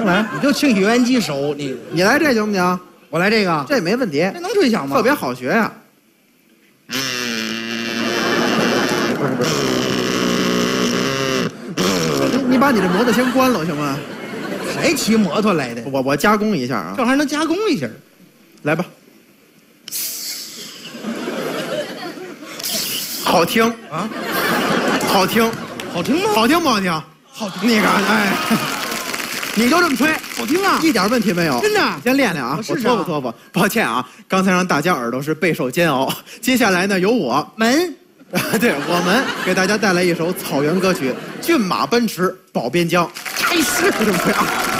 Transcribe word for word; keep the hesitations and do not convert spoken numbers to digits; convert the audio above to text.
行来， 你就清洗员机手，你你来这行不行？ 我来这个， 这没问题， 这能吹响吗？ 特别好学呀。不是不是，你你把你这摩托先关了行吗？ 谁骑摩托来的？ 我我加工一下啊， 这还能加工一下， 来吧。好听啊， 好听， 好听吗？ 好听不好听？ 好听。 你看，哎，你就这么吹， 好听啊， 一点问题没有。 真的， 先练练啊，我搓吧搓吧。抱歉啊，刚才让大家耳朵是备受煎熬。接下来呢，由我们， 对我们给大家带来一首草原歌曲《骏马奔驰保边疆》。 开始， 就这么吹啊。